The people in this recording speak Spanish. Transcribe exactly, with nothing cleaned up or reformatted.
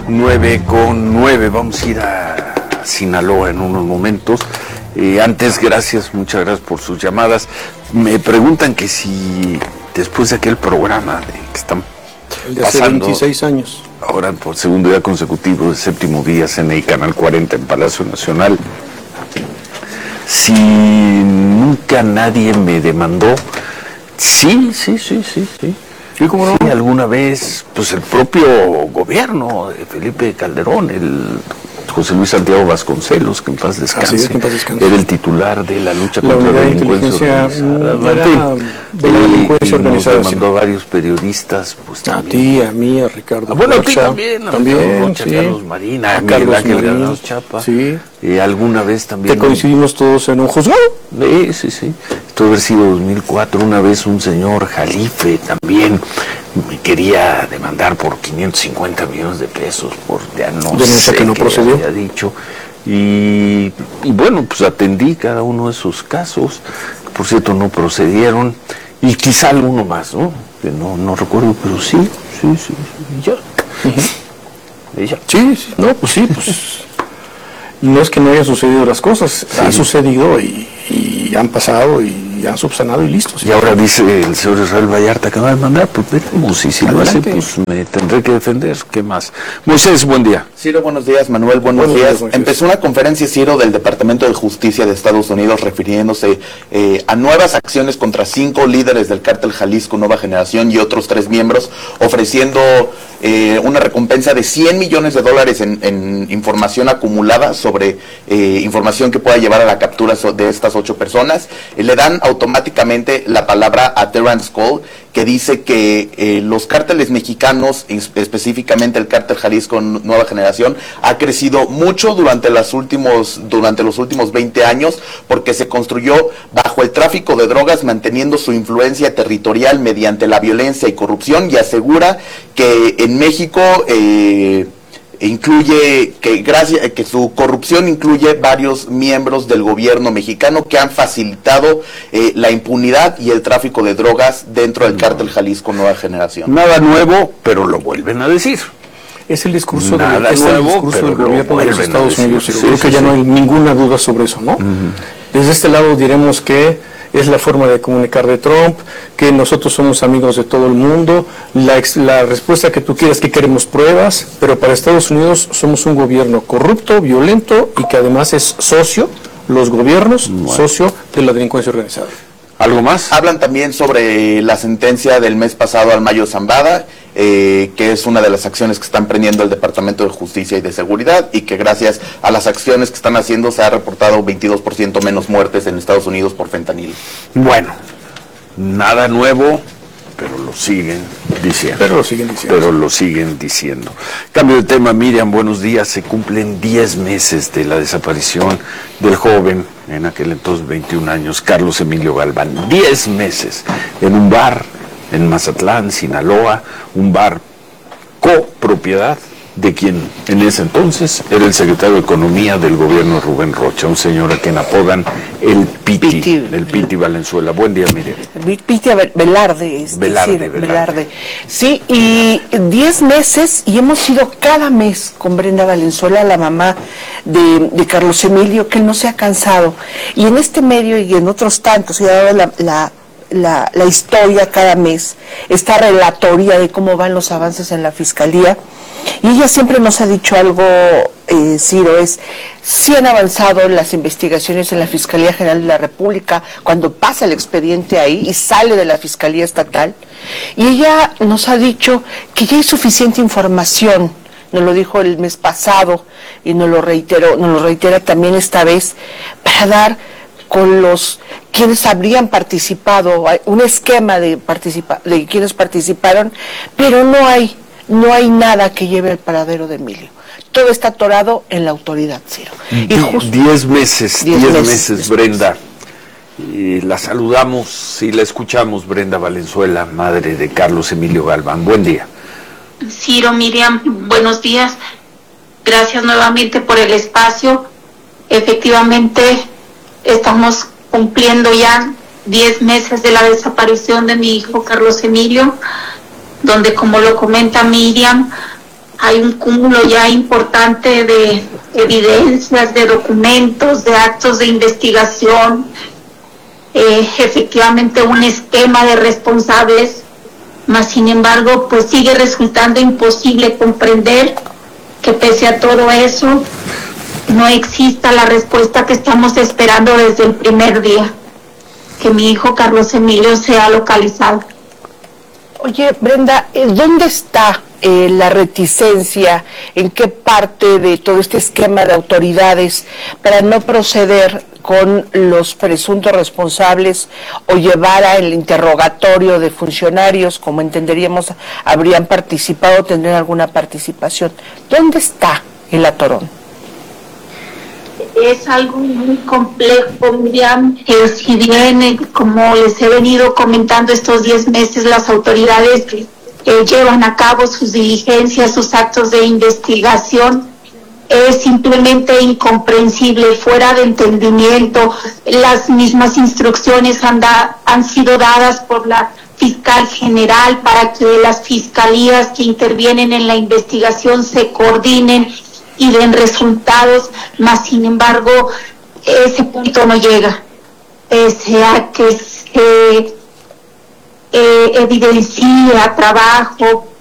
nueve con nueve, vamos a ir a Sinaloa en unos momentos. Eh, antes, gracias, muchas gracias por sus llamadas. Me preguntan que si después de aquel programa de, que están el de hace pasando, veintiséis años, ahora por segundo día consecutivo, el séptimo día, C N I Canal cuarenta en Palacio Nacional, si nunca nadie me demandó. Sí, sí, sí, sí, sí. Sí, ¿cómo no? Sí, alguna vez, pues el propio gobierno de Felipe Calderón, el José Luis Santiago Vasconcelos, que en paz descanse, es, que en paz descanse. Era el titular de la lucha la contra la delincuencia organizada. De la delincuencia organizada. Nos demandó a varios periodistas, pues a ti, a mí, a Ricardo. Ah, bueno, Rocha, a ti también, a también, Rocha, sí. a Carlos Marín, a, a Miguel Ángel Granados Chapa. Sí. Eh, alguna vez también. Que coincidimos todos en un juzgado. Sí, sí, sí. Esto debe haber sido dos mil cuatro. Una vez un señor Jalife también me quería demandar por quinientos cincuenta millones de pesos por ya no denuncia sé que no qué procedió. había dicho. Y, y bueno, pues atendí cada uno de esos casos, que por cierto no procedieron, y quizá alguno más, ¿no? Que no, no recuerdo, pero sí, sí, sí, sí, y ya. Uh-huh. Y ya. Sí, sí, no, pues sí, pues no es que no hayan sucedido las cosas, sí. Han sucedido y, y han pasado y han subsanado y listo. ¿sí? Y ahora dice el señor Israel Vallarta que va a demandar, pues veremos, y si Adelante. Lo hace, pues me tendré que defender. ¿Qué más? Moisés, buen día. Ciro, buenos días. Manuel, buenos, buenos días. días Empezó una conferencia, Ciro, del Departamento de Justicia de Estados Unidos refiriéndose eh, a nuevas acciones contra cinco líderes del cártel Jalisco Nueva Generación y otros tres miembros, ofreciendo eh, una recompensa de cien millones de dólares en, en información acumulada sobre eh, información que pueda llevar a la captura de estas ocho personas. Eh, le dan automáticamente la palabra a Terrence Cole, que dice que eh, los cárteles mexicanos, específicamente el cártel Jalisco Nueva Generación, ha crecido mucho durante los últimos durante los últimos veinte años, porque se construyó bajo el tráfico de drogas, manteniendo su influencia territorial mediante la violencia y corrupción, y asegura que en México eh, incluye que gracias que su corrupción incluye varios miembros del gobierno mexicano que han facilitado eh, la impunidad y el tráfico de drogas dentro del cártel Jalisco Nueva Generación. Nada nuevo, pero lo vuelven a decir. Es el discurso, Nada de, es nuevo, el discurso del gobierno de los Estados Unidos. Sí, Creo sí, que sí, ya sí. no hay ninguna duda sobre eso, ¿no? Uh-huh. Desde este lado diremos que es la forma de comunicar de Trump, que nosotros somos amigos de todo el mundo. La, ex, la respuesta que tú quieras, que queremos pruebas, pero para Estados Unidos somos un gobierno corrupto, violento y que además es socio, los gobiernos, bueno. socio de la delincuencia organizada. ¿Algo más? Hablan también sobre la sentencia del mes pasado al Mayo Zambada, eh, que es una de las acciones que están prendiendo el Departamento de Justicia y de Seguridad, y que gracias a las acciones que están haciendo se ha reportado veintidós por ciento menos muertes en Estados Unidos por fentanilo. Bueno, nada nuevo, pero lo siguen diciendo. Pero lo siguen diciendo. Pero lo siguen diciendo. Cambio de tema, Miriam, buenos días. Se cumplen diez meses de la desaparición del joven, en aquel entonces veintiún años, Carlos Emilio Galván. diez meses en un bar en Mazatlán, Sinaloa, un bar copropiedad de quien en ese entonces era el secretario de Economía del gobierno Rubén Rocha, un señor a quien apodan el Piti, Piti el Piti Valenzuela. Buen día, Miriam. Piti Velarde, es Velarde, decir, Velarde. Velarde. Sí, y diez meses, y hemos ido cada mes con Brenda Valenzuela, la mamá de, de Carlos Emilio, que no se ha cansado. Y en este medio y en otros tantos, se ha dado la, la La, la historia cada mes, esta relatoría de cómo van los avances en la Fiscalía, y ella siempre nos ha dicho algo, eh, Ciro, es, sí han avanzado las investigaciones en la Fiscalía General de la República, cuando pasa el expediente ahí y sale de la Fiscalía Estatal, y ella nos ha dicho que ya hay suficiente información, nos lo dijo el mes pasado, y nos lo reiteró, nos lo reitera también esta vez, para dar con los quienes habrían participado, un esquema de participa, de quienes participaron, pero no hay, no hay nada que lleve al paradero de Emilio. Todo está atorado en la autoridad, Ciro. Y justo, diez meses, diez, diez meses, meses, Brenda. Y la saludamos y la escuchamos, Brenda Valenzuela, madre de Carlos Emilio Galván. Buen día. Ciro, Miriam, buenos días. Gracias nuevamente por el espacio. Efectivamente, estamos cumpliendo ya diez meses de la desaparición de mi hijo Carlos Emilio, donde, como lo comenta Miriam, hay un cúmulo ya importante de evidencias, de documentos, de actos de investigación, eh, efectivamente un esquema de responsables, mas sin embargo pues sigue resultando imposible comprender que pese a todo eso no exista la respuesta que estamos esperando desde el primer día, que mi hijo Carlos Emilio sea localizado. Oye, Brenda, ¿dónde está eh, la reticencia? ¿En qué parte de todo este esquema de autoridades para no proceder con los presuntos responsables o llevar al interrogatorio de funcionarios, como entenderíamos, habrían participado, tendrían alguna participación? ¿Dónde está el atorón? Es algo muy complejo, Miriam. Eh, si bien, eh, como les he venido comentando estos diez meses, las autoridades eh, llevan a cabo sus diligencias, sus actos de investigación, es simplemente incomprensible, fuera de entendimiento. Las mismas instrucciones han, da, han sido dadas por la fiscal general para que las fiscalías que intervienen en la investigación se coordinen y den resultados, mas sin embargo ese punto no llega, pese a que se eh, evidencia trabajo,